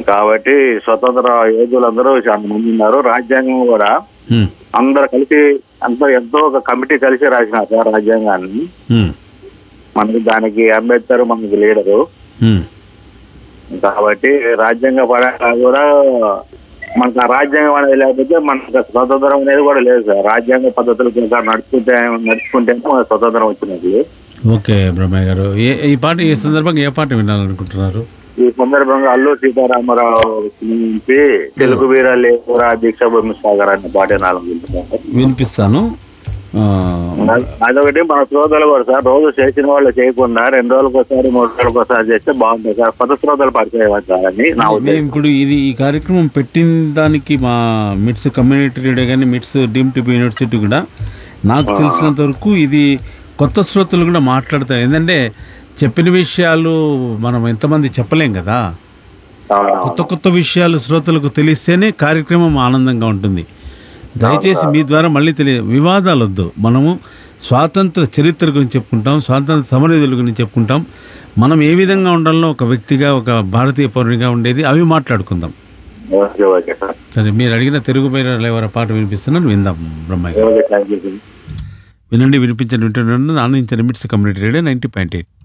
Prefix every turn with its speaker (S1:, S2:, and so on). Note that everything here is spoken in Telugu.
S1: కాబట్టి స్వతంత్ర యోధులందరూ చాలా మంది ఉన్నారు. రాజ్యాంగం కూడా అందరు కలిసి ఎంతో ఒక కమిటీ కలిసి రాసినారు సార్ రాజ్యాంగాన్ని. మనకి దానికి అంబేద్కర్ మనకి లీడరు. కాబట్టి రాజ్యాంగ పరంగా కూడా మనకు ఆ రాజ్యాంగం అనేది లేకపోతే మనకు స్వతంత్రం అనేది కూడా లేదు సార్. రాజ్యాంగ పద్ధతుల ప్రకారం నడుచుకుంటేనే మనకు స్వతంత్రం వచ్చినట్లు.
S2: ఓకే బ్రహ్మయ్య గారు, ఈ సందర్భంగా ఏ పాట వినాలనుకుంటున్నారు?
S1: ఈ సందర్భంగా అల్లూరి సీతారామరావు నుంచి తెలుగు వీరాలే దీక్షాభూమి సాగర్ అనే పాట వినాలనుకుంటున్నాను.
S2: వినిపిస్తాను.
S1: అదొకటి మన శ్రోతలు కూడా సార్ రోజు చేసిన వాళ్ళు చేయకుండా 2 రోజులకు ఒకసారి 3 రోజులకు ఒకసారి చేస్తే బాగుంటుంది సార్. కొత్త శ్రోతలు పరిచయం అవుతారని నా ఉద్దేశం.
S2: ఇప్పుడు ఈ కార్యక్రమం పెట్టిన దానికి మా మిట్స్ కమ్యూనిటీ రేడియో కానీ మిట్స్ డీమ్ టిప్ యూనివర్సిటీ కూడా నాకు తెలిసినంత వరకు ఇది కొత్త శ్రోతలు కూడా మాట్లాడతారు. ఏంటంటే చెప్పిన విషయాలు మనం ఎంతమంది చెప్పలేం కదా. కొత్త విషయాలు శ్రోతలకు తెలిస్తేనే కార్యక్రమం ఆనందంగా ఉంటుంది. దయచేసి మీ ద్వారా మళ్ళీ వివాదాలు వద్దు. మనము స్వాతంత్ర చరిత్ర గురించి చెప్పుకుంటాం, స్వాతంత్ర సమరయోధుల గురించి చెప్పుకుంటాం. మనం ఏ విధంగా ఉండాలో ఒక వ్యక్తిగా, ఒక భారతీయ పౌరునిగా ఉండేది అవి మాట్లాడుకుందాం. సరే, మీరు అడిగిన తెలుగు పేరు పాట వినిపిస్తున్నాను, విందాం బ్రహ్మయ్య. వినండి, వినిపించండి, వింటున్నాను. ఆనందించండి. మిట్స్ కమ్యూనిటీ రేడియో 90.8.